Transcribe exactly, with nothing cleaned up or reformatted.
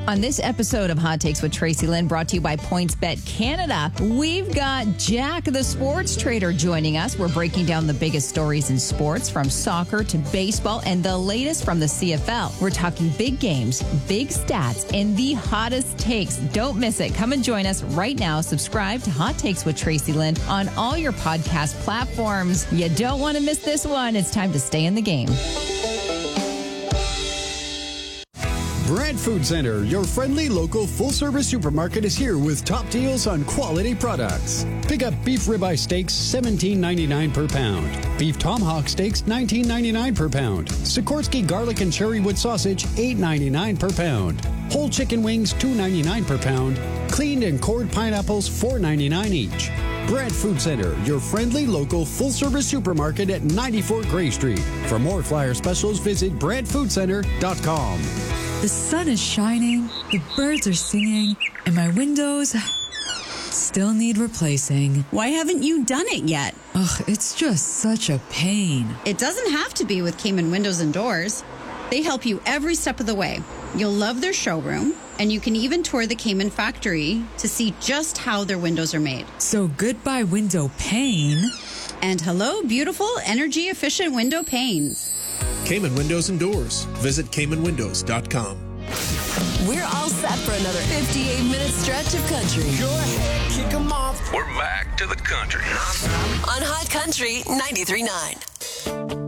On this episode of Hot Takes with Tracy Lynn, brought to you by PointsBet Canada, we've got Jack the Sports Trader joining us. We're breaking down the biggest stories in sports, from soccer to baseball, and the latest from the C F L. We're talking big games, big stats, and the hottest takes. Don't miss it. Come and join us right now. Subscribe to Hot Takes with Tracy Lynn on all your podcast platforms. You don't want to miss this one. It's time to stay in the game. Brad Food Center, your friendly local full-service supermarket, is here with top deals on quality products. Pick up beef ribeye steaks, seventeen ninety-nine per pound. Beef tomahawk steaks, nineteen ninety-nine per pound. Sikorsky garlic and cherrywood sausage, eight ninety-nine per pound. Whole chicken wings, two ninety-nine per pound. Cleaned and cored pineapples, four ninety-nine each. Brad Food Center, your friendly local full-service supermarket at ninety-four Gray Street. For more flyer specials, visit brad food center dot com. The sun is shining, the birds are singing, and my windows still need replacing. Why haven't you done it yet? Ugh, it's just such a pain. It doesn't have to be with Cayman Windows and Doors. They help you every step of the way. You'll love their showroom, and you can even tour the Cayman factory to see just how their windows are made. So goodbye window pain. And hello, beautiful, energy-efficient window panes. Cayman Windows and Doors. Visit cayman windows dot com. We're all set for another fifty-eight minute stretch of country. Go ahead, kick 'em off. We're back to the country. On Hot Country ninety-three point nine.